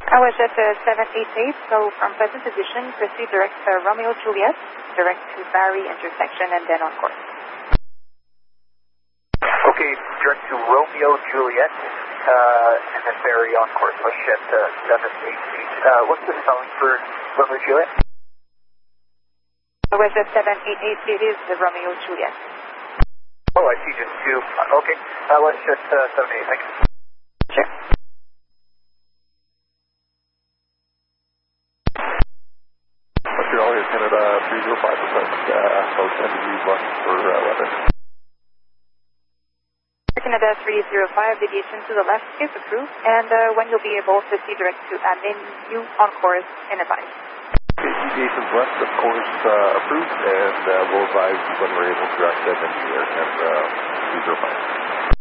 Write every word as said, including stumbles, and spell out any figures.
I was at uh, seven eight eight, so from present position, proceed direct uh, Romeo Juliet, direct to Barry intersection, and then on course. Okay, direct to Romeo Juliet, uh, and then Barry on course. Let's get uh, seven eight eight. Uh, what's the spelling for Romeo Juliet? I was at seven eight eight, it is the Romeo Juliet. Oh, I see, just two. Uh, okay, uh, let's just uh, seven eight, thanks. Sure. Montreal here, Canada three zero five percent, uh, about ten degrees left for uh, weather. Canada three zero five, deviation to the left is approved, and uh, when you'll be able to see direct to admin, you on course and advise. Okay, deviations left, of course, uh, approved, and uh, we'll advise when we're able to direct them into Air Canada three zero five.